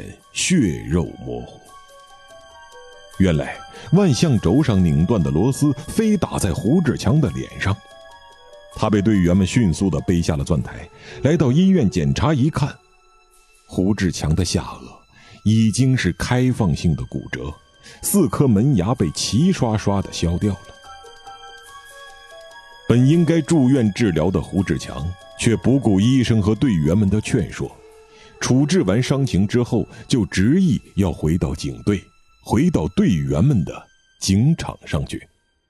血肉模糊。原来万向轴上拧断的螺丝非打在胡志强的脸上，他被队员们迅速地背下了钻台，来到医院检查一看，胡志强的下颚已经是开放性的骨折，4颗门牙被齐刷刷地削掉了。本应该住院治疗的胡志强却不顾医生和队员们的劝说，处置完伤情之后就执意要回到警队，回到队员们的警场上去。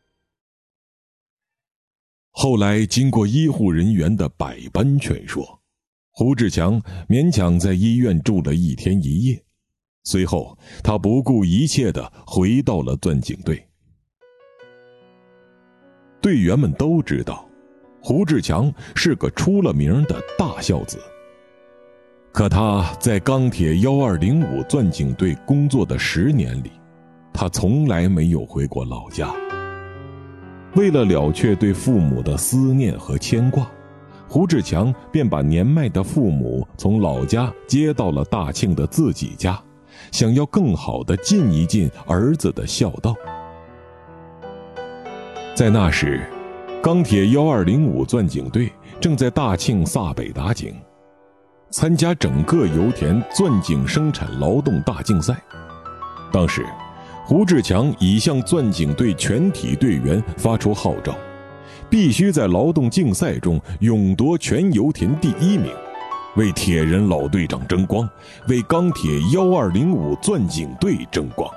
后来经过医护人员的百般劝说，胡志强勉强在医院住了1天1夜，随后他不顾一切地回到了钻井队。队员们都知道胡志强是个出了名的大孝子，可他在钢铁1205钻井队工作的10年里，他从来没有回过老家。为了了却对父母的思念和牵挂，胡志强便把年迈的父母从老家接到了大庆的自己家，想要更好地尽一尽儿子的孝道。在那时，钢铁1205钻井队正在大庆萨北打井，参加整个油田钻井生产劳动大竞赛。当时胡志强已向钻井队全体队员发出号召，必须在劳动竞赛中勇夺全油田第1名，为铁人老队长争光，为钢铁1205钻井队争光。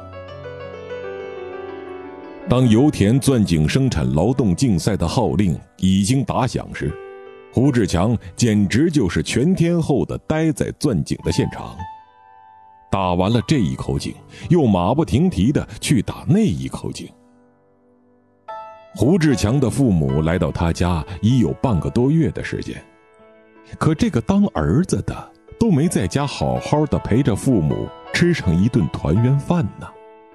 当油田钻井生产劳动竞赛的号令已经打响时，胡志强简直就是全天候地待在钻井的现场。打完了这一口井，又马不停蹄地去打那一口井。胡志强的父母来到他家已有半个多月的时间，可这个当儿子的都没在家好好的陪着父母吃上一顿团圆饭呢。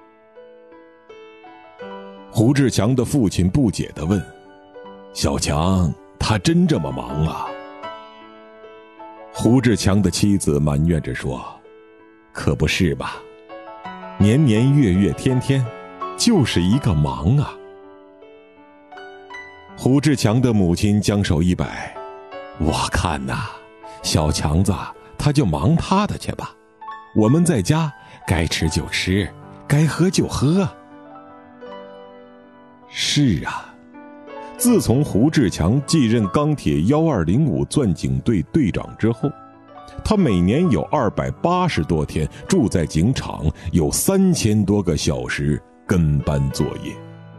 胡志强的父亲不解地问：“小强，他真这么忙啊？”胡志强的妻子埋怨着说：“可不是吧，年年月月天天，就是一个忙啊。”胡志强的母亲将手一摆：“我看呐，小强子他就忙他的去吧，我们在家该吃就吃，该喝就喝。”是啊，自从胡志强继任钢铁1205钻井队队长之后，他每年有280多天住在井场，有3000多个小时跟班作业。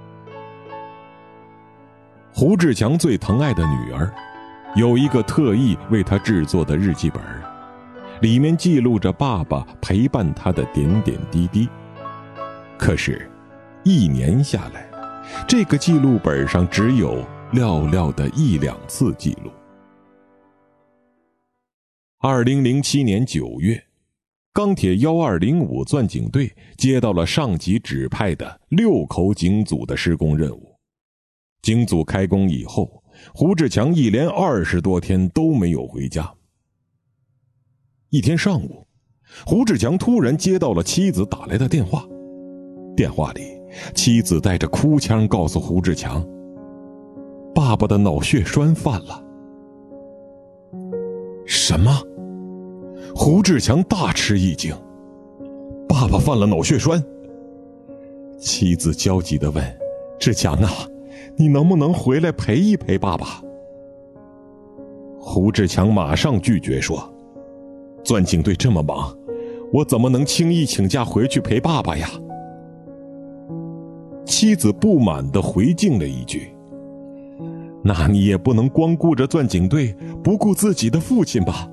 胡志强最疼爱的女儿有一个特意为他制作的日记本，里面记录着爸爸陪伴他的点点滴滴。可是1年下来，这个记录本上只有寥寥的1、2次记录。2007年9月，钢铁1205钻井队接到了上级指派的6口井组的施工任务。井组开工以后，胡志强一连20多天都没有回家。一天上午，胡志强突然接到了妻子打来的电话，电话里妻子带着哭腔告诉胡志强，爸爸的脑血栓犯了。什么？胡志强大吃一惊，爸爸犯了脑血栓？妻子焦急地问：“志强啊，你能不能回来陪一陪爸爸？”胡志强马上拒绝说：“钻井队这么忙，我怎么能轻易请假回去陪爸爸呀？”妻子不满地回敬了一句：“那你也不能光顾着钻井队，不顾自己的父亲吧？”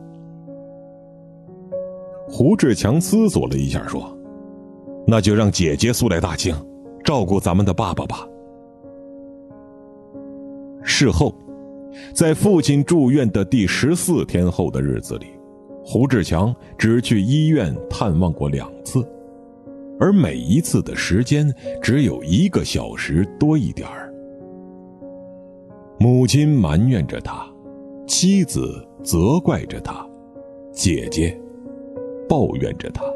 胡志强思索了一下说：“那就让姐姐速来大庆，照顾咱们的爸爸吧。”事后，在父亲住院的第14天后的日子里，胡志强只去医院探望过2次，而每一次的时间只有1个小时多一点儿。母亲埋怨着他，妻子责怪着他，姐姐抱怨着他。